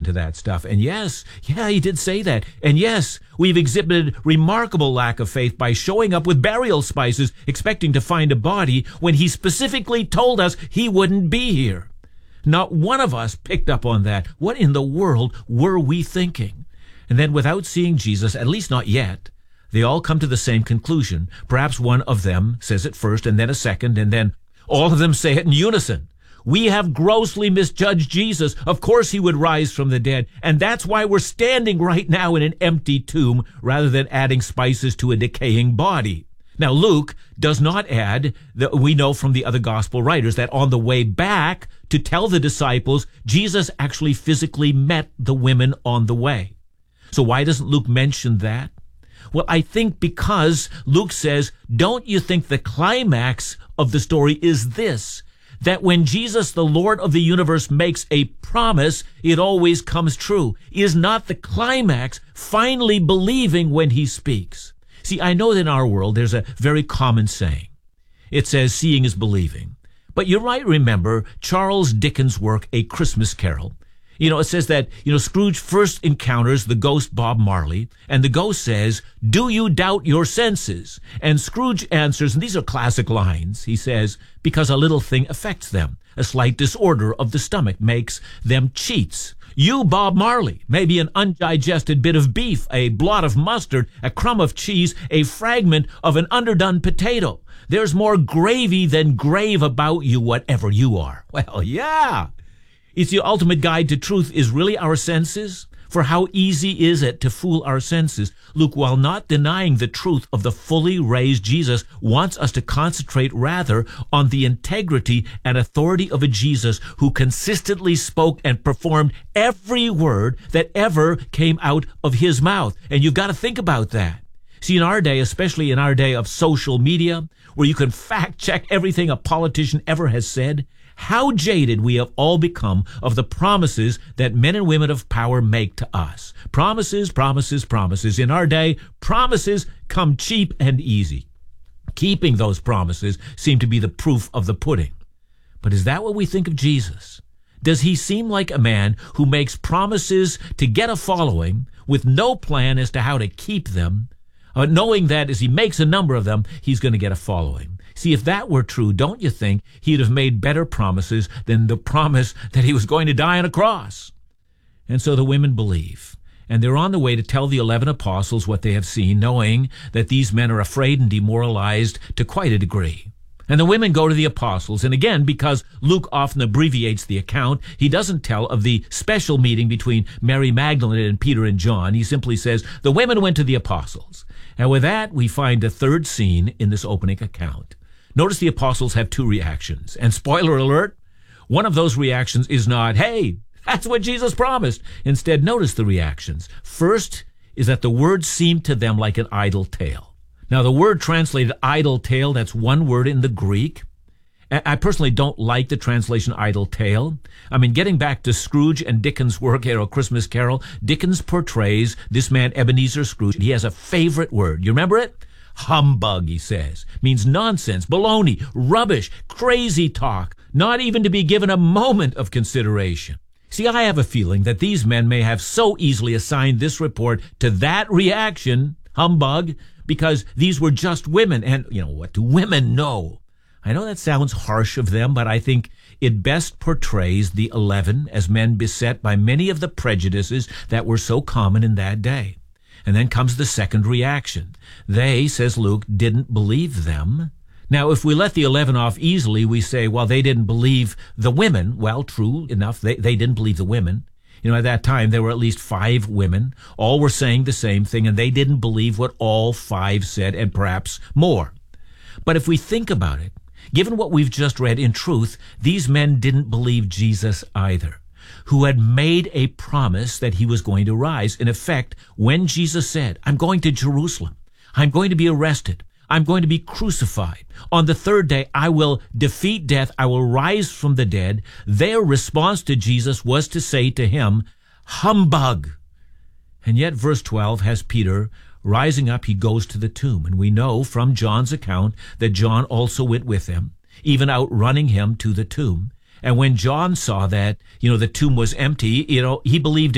to that stuff. And yes, he did say that. And yes, we've exhibited remarkable lack of faith by showing up with burial spices, expecting to find a body when he specifically told us he wouldn't be here. Not one of us picked up on that. What in the world were we thinking? And then without seeing Jesus, at least not yet, they all come to the same conclusion. Perhaps one of them says it first and then a second, and then all of them say it in unison. We have grossly misjudged Jesus. Of course he would rise from the dead. And that's why we're standing right now in an empty tomb rather than adding spices to a decaying body. Now, Luke does not add that we know from the other gospel writers that on the way back to tell the disciples, Jesus actually physically met the women on the way. So why doesn't Luke mention that? Well, I think because Luke says, don't you think the climax of the story is this, that when Jesus, the Lord of the universe, makes a promise, it always comes true? Is not the climax finally believing when he speaks? See, I know that in our world there's a very common saying. It says, seeing is believing. But you might remember Charles Dickens' work, A Christmas Carol. It says that, Scrooge first encounters the ghost Bob Marley, and the ghost says, do you doubt your senses? And Scrooge answers, and these are classic lines, he says, because a little thing affects them. A slight disorder of the stomach makes them cheats. You, Bob Marley, may be an undigested bit of beef, a blot of mustard, a crumb of cheese, a fragment of an underdone potato. There's more gravy than grave about you, whatever you are. Well, yeah. It's the ultimate guide to truth is really our senses. For how easy is it to fool our senses? Luke, while not denying the truth of the fully raised Jesus, wants us to concentrate rather on the integrity and authority of a Jesus who consistently spoke and performed every word that ever came out of his mouth. And you've got to think about that. See, in our day, especially in our day of social media, where you can fact check everything a politician ever has said, how jaded we have all become of the promises that men and women of power make to us. Promises, promises, promises. In our day, promises come cheap and easy. Keeping those promises seem to be the proof of the pudding. But is that what we think of Jesus? Does he seem like a man who makes promises to get a following with no plan as to how to keep them, knowing that as he makes a number of them, he's going to get a following? See, if that were true, don't you think he'd have made better promises than the promise that he was going to die on a cross? And so the women believe, and they're on the way to tell the 11 apostles what they have seen, knowing that these men are afraid and demoralized to quite a degree. And the women go to the apostles, and again, because Luke often abbreviates the account, he doesn't tell of the special meeting between Mary Magdalene and Peter and John. He simply says, the women went to the apostles. And with that, we find a third scene in this opening account. Notice the apostles have two reactions. And spoiler alert, one of those reactions is not, hey, that's what Jesus promised. Instead, notice the reactions. First is that the words seemed to them like an idle tale. Now, the word translated idle tale, that's one word in the Greek. I personally don't like the translation idle tale. I mean, getting back to Scrooge and Dickens' work here, A Christmas Carol, Dickens portrays this man, Ebenezer Scrooge. He has a favorite word. You remember it? Humbug, he says, means nonsense, baloney, rubbish, crazy talk, not even to be given a moment of consideration. See, I have a feeling that these men may have so easily assigned this report to that reaction, humbug, because these were just women, and, what do women know? I know that sounds harsh of them, but I think it best portrays the 11 as men beset by many of the prejudices that were so common in that day. And then comes the second reaction. They, says Luke, didn't believe them. Now, if we let the 11 off easily, we say, well, they didn't believe the women. Well, true enough, they didn't believe the women. At that time, there were at least 5 women. All were saying the same thing, and they didn't believe what all 5 said, and perhaps more. But if we think about it, given what we've just read, in truth, these men didn't believe Jesus either, who had made a promise that he was going to rise. In effect, when Jesus said, I'm going to Jerusalem, I'm going to be arrested, I'm going to be crucified. On the third day, I will defeat death, I will rise from the dead. Their response to Jesus was to say to him, humbug. And yet verse 12 has Peter rising up, he goes to the tomb. And we know from John's account that John also went with them, even outrunning him to the tomb. And when John saw that, the tomb was empty, he believed